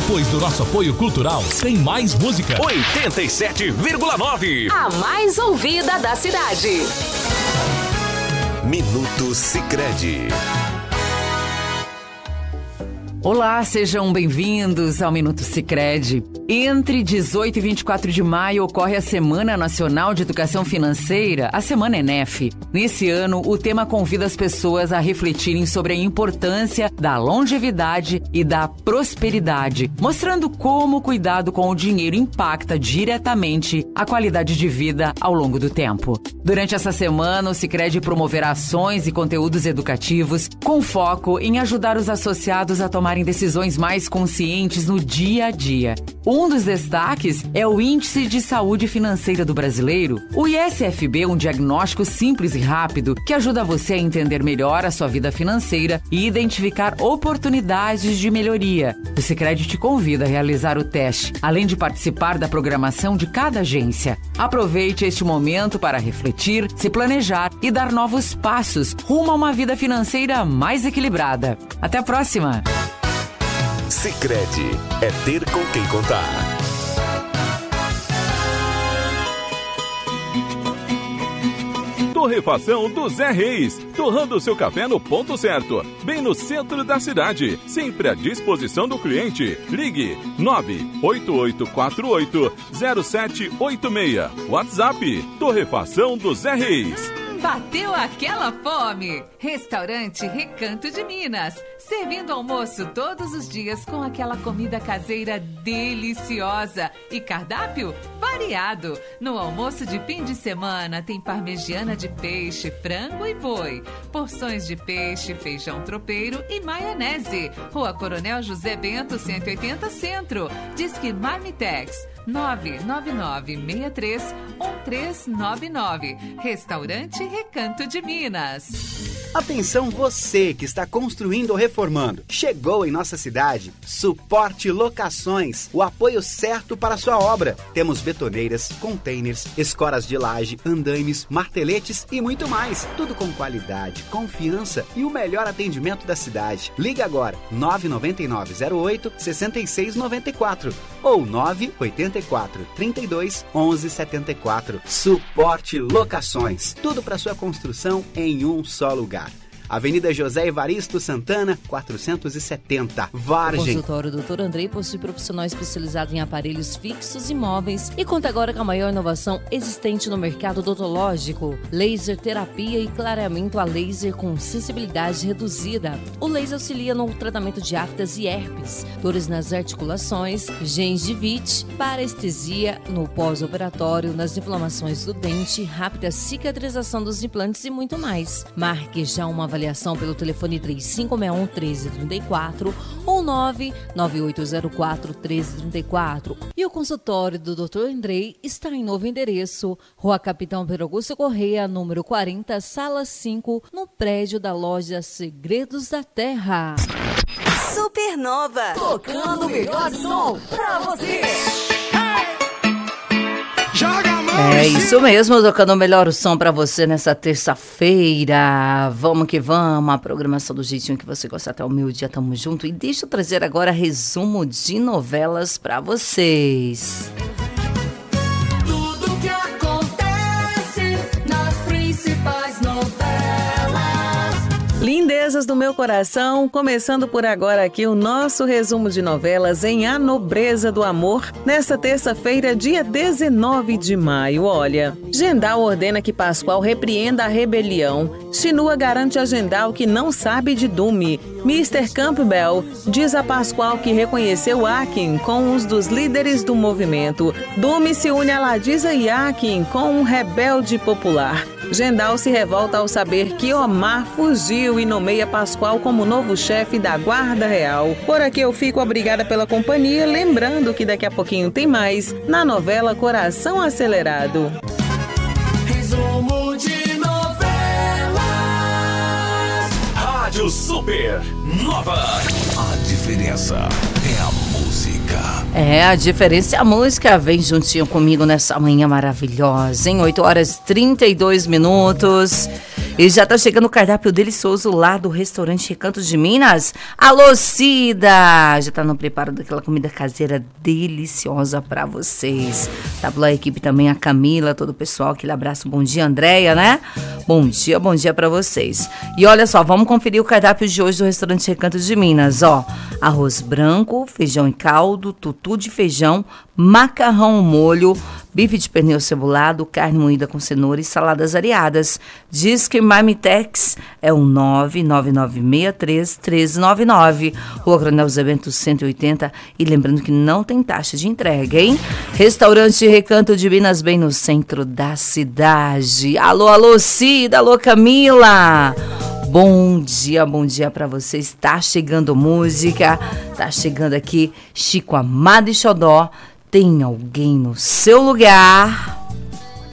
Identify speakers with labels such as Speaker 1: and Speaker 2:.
Speaker 1: Depois do nosso apoio cultural, tem mais música.
Speaker 2: 87,9.
Speaker 3: A mais ouvida da cidade.
Speaker 2: Minuto Sicredi.
Speaker 4: Olá, sejam bem-vindos ao Minuto Sicredi. Entre 18 e 24 de maio ocorre a Semana Nacional de Educação Financeira, a Semana ENEF. Nesse ano, o tema convida as pessoas a refletirem sobre a importância da longevidade e da prosperidade, mostrando como o cuidado com o dinheiro impacta diretamente a qualidade de vida ao longo do tempo. Durante essa semana, o Sicredi promoverá ações e conteúdos educativos com foco em ajudar os associados a tomarem decisões mais conscientes no dia a dia. Um dos destaques é o Índice de Saúde Financeira do Brasileiro. O ISFB é um diagnóstico simples e rápido que ajuda você a entender melhor a sua vida financeira e identificar oportunidades de melhoria. O Sicredi te convida a realizar o teste, além de participar da programação de cada agência. Aproveite este momento para refletir, se planejar e dar novos passos rumo a uma vida financeira mais equilibrada. Até a próxima!
Speaker 2: Sicredi é ter com quem contar.
Speaker 5: Torrefação do Zé Reis, torrando o seu café no ponto certo, bem no centro da cidade, sempre à disposição do cliente. Ligue 988480786. WhatsApp, Torrefação do Zé Reis.
Speaker 6: Bateu aquela fome? Restaurante Recanto de Minas. Servindo almoço todos os dias com aquela comida caseira deliciosa e cardápio variado. No almoço de fim de semana tem parmegiana de peixe, frango e boi, porções de peixe, feijão tropeiro e maionese. Rua Coronel José Bento, 180 Centro. Disque Marmitex 999631399. Restaurante Recanto de Minas.
Speaker 7: Atenção você que está construindo ou reformando. Chegou em nossa cidade Suporte Locações, o apoio certo para a sua obra. Temos betoneiras, containers, escoras de laje, andaimes, marteletes e muito mais. Tudo com qualidade, confiança e o melhor atendimento da cidade. Liga agora 99908-6694 ou 984-32-1174. Suporte Locações. Tudo para sua construção em um só lugar. Avenida José Evaristo Santana, 470, Vargem.
Speaker 8: O consultório Dr. Andrei possui profissional especializado em aparelhos fixos e móveis e conta agora com a maior inovação existente no mercado odontológico: laser terapia e clareamento a laser com sensibilidade reduzida. O laser auxilia no tratamento de aftas e herpes, dores nas articulações, gengivite, parestesia no pós-operatório, nas inflamações do dente, rápida cicatrização dos implantes e muito mais. Marque já uma avaliação pelo telefone 3561-1334 ou 99804-1334. E o consultório do Dr. Andrei está em novo endereço, Rua Capitão Pedro Augusto Correia, número 40, sala 5, no prédio da loja Segredos da Terra.
Speaker 3: Supernova, tocando o melhor som pra você.
Speaker 8: É isso mesmo, tocando o melhor som pra você nessa terça-feira. Vamos que vamos, a programação do jeitinho que você gosta até o meio-dia, tamo junto. E deixa eu trazer agora resumo de novelas pra vocês.
Speaker 9: Tudo que acontece nas principais novelas.
Speaker 10: Lindezas do meu coração, começando por agora aqui o nosso resumo de novelas em A Nobreza do Amor, nesta terça-feira, dia 19 de maio. Olha, Gendal ordena que Pascoal repreenda a rebelião. Chinua garante a Gendal que não sabe de Dume. Mr. Campbell diz a Pascoal que reconheceu Akin com um dos líderes do movimento. Dume se une a Ladisa e Akin com um rebelde popular. Gendal se revolta ao saber que Omar fugiu e nomeia Pascoal como novo chefe da Guarda Real. Por aqui eu fico obrigada pela companhia, lembrando que daqui a pouquinho tem mais na novela Coração Acelerado.
Speaker 9: Resumo de novelas.
Speaker 2: Rádio Super Nova. A diferença é amor.
Speaker 8: É, a diferença é a música. Vem juntinho comigo nessa manhã maravilhosa, hein? 8h32. E já tá chegando o cardápio delicioso lá do restaurante Recanto de Minas. Alô, Cida! Já tá no preparo daquela comida caseira deliciosa pra vocês. Tá pela equipe também a Camila, todo o pessoal. Aquele abraço. Bom dia, Andréia, né? Bom dia pra vocês. E olha só, vamos conferir o cardápio de hoje do restaurante Recanto de Minas, ó. Arroz branco, feijão em caldo, tutu de feijão, macarrão ao molho, bife de pernil cebolado, carne moída com cenoura e saladas areadas. Diz que Marmitex é o 999631399. Rua Coronel Zé Bento 180. E lembrando que não tem taxa de entrega, hein? Restaurante Recanto de Minas, bem no centro da cidade. Alô, Cida, alô, Camila. Bom dia pra vocês. Tá chegando música, tá chegando aqui Chico Amado e Xodó. Tem alguém no seu lugar?